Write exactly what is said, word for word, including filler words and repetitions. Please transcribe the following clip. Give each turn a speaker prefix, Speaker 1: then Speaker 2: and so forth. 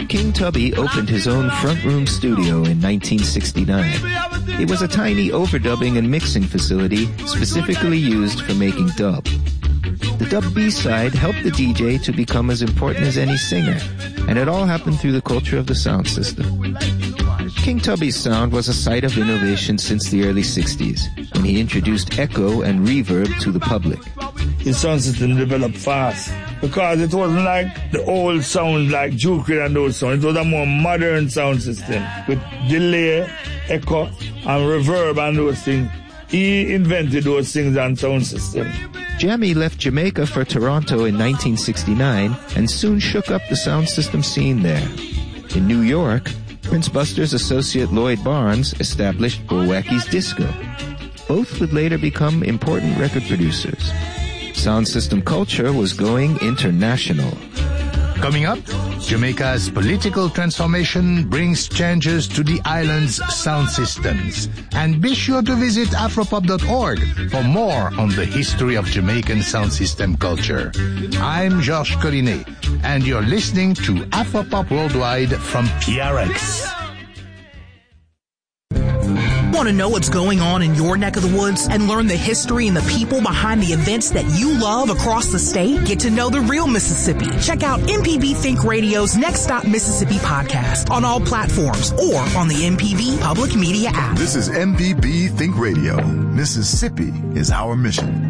Speaker 1: King Tubby opened his own front room studio in nineteen sixty-nine. It was a tiny overdubbing and mixing facility specifically used for making dub. The dub B-side helped the D J to become as important as any singer, and it all happened through the culture of the sound system. King Tubby's sound was a site of innovation since the early sixties, when he introduced echo and reverb to the public.
Speaker 2: His sound system developed fast, because it wasn't like the old sound like Duke and those sounds. It was a more modern sound system with delay, echo, and reverb and those things. He invented those things on sound system.
Speaker 1: Jammy left Jamaica for Toronto in nineteen sixty-nine and soon shook up the sound system scene there. In New York, Prince Buster's associate Lloyd Barnes established Bowacky's Disco. Both would later become important record producers. Sound system culture was going international.
Speaker 3: Coming up, Jamaica's political transformation brings changes to the island's sound systems. And be sure to visit afropop dot org for more on the history of Jamaican sound system culture. I'm Georges Collinet, and you're listening to Afropop Worldwide from P R X.
Speaker 4: Want to know what's going on in your neck of the woods and learn the history and the people behind the events that you love across the state? Get to know the real Mississippi. Check out M P B Think Radio's Next Stop Mississippi podcast on all platforms or on the M P B Public Media app.
Speaker 5: This is M P B Think Radio. Mississippi is our mission.